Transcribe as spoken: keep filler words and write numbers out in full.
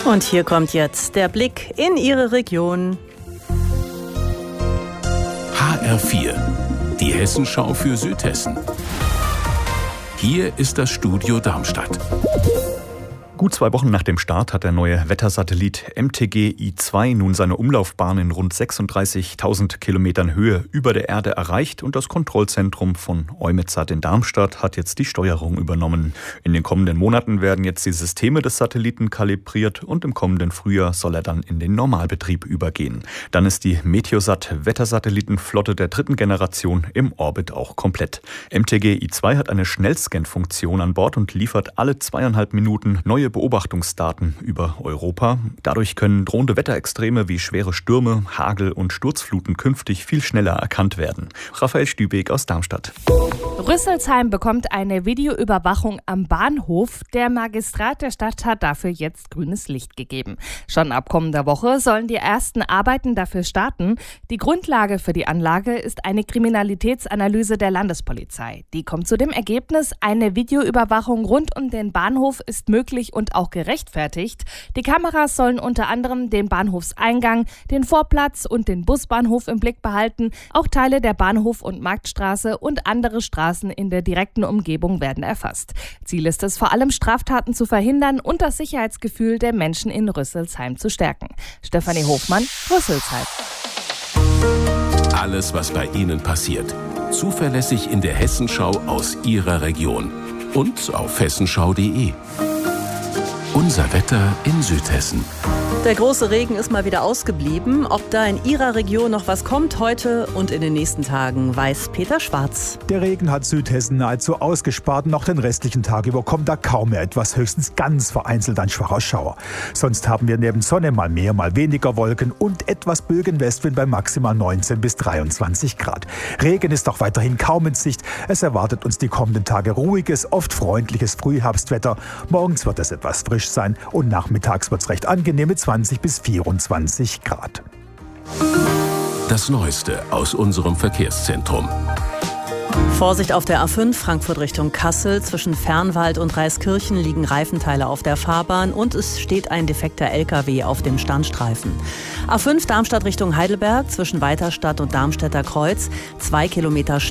Und hier kommt jetzt der Blick in Ihre Region. H R vier, die Hessenschau für Südhessen. Hier ist das Studio Darmstadt. Gut zwei Wochen nach dem Start hat der neue Wettersatellit M T G I zwei nun seine Umlaufbahn in rund sechsunddreißigtausend Kilometern Höhe über der Erde erreicht und das Kontrollzentrum von EUMETSAT in Darmstadt hat jetzt die Steuerung übernommen. In den kommenden Monaten werden jetzt die Systeme des Satelliten kalibriert und im kommenden Frühjahr soll er dann in den Normalbetrieb übergehen. Dann ist die Meteosat-Wettersatellitenflotte der dritten Generation im Orbit auch komplett. M T G I zwei hat eine Schnellscan-Funktion an Bord und liefert alle zweieinhalb Minuten neue Beobachtungsdaten über Europa. Dadurch können drohende Wetterextreme wie schwere Stürme, Hagel und Sturzfluten künftig viel schneller erkannt werden. Raphael Stübeck aus Darmstadt. Rüsselsheim bekommt eine Videoüberwachung am Bahnhof. Der Magistrat der Stadt hat dafür jetzt grünes Licht gegeben. Schon ab kommender Woche sollen die ersten Arbeiten dafür starten. Die Grundlage für die Anlage ist eine Kriminalitätsanalyse der Landespolizei. Die kommt zu dem Ergebnis, eine Videoüberwachung rund um den Bahnhof ist möglich und auch gerechtfertigt. Die Kameras sollen unter anderem den Bahnhofseingang, den Vorplatz und den Busbahnhof im Blick behalten. Auch Teile der Bahnhof- und Marktstraße und andere Straßen in der direkten Umgebung werden erfasst. Ziel ist es vor allem, Straftaten zu verhindern und das Sicherheitsgefühl der Menschen in Rüsselsheim zu stärken. Stefanie Hofmann, Rüsselsheim. Alles, was bei Ihnen passiert. Zuverlässig in der Hessenschau aus Ihrer Region. Und auf hessenschau punkt de. Unser Wetter in Südhessen. Der große Regen ist mal wieder ausgeblieben. Ob da in Ihrer Region noch was kommt heute und in den nächsten Tagen, weiß Peter Schwarz. Der Regen hat Südhessen nahezu ausgespart. Noch den restlichen Tag über kommt da kaum mehr etwas, höchstens ganz vereinzelt ein schwacher Schauer. Sonst haben wir neben Sonne mal mehr, mal weniger Wolken und etwas Bögen-Westwind bei maximal neunzehn bis dreiundzwanzig Grad. Regen ist auch weiterhin kaum in Sicht. Es erwartet uns die kommenden Tage ruhiges, oft freundliches Frühherbstwetter. Morgens wird es etwas frisch sein und nachmittags wird es recht angenehm mit zwanzig bis vierundzwanzig Grad. Das Neueste aus unserem Verkehrszentrum. Vorsicht auf der A fünf Frankfurt Richtung Kassel. Zwischen Fernwald und Reiskirchen liegen Reifenteile auf der Fahrbahn und es steht ein defekter L K W auf dem Standstreifen. A fünf Darmstadt Richtung Heidelberg zwischen Weiterstadt und Darmstädter Kreuz. Zwei Kilometer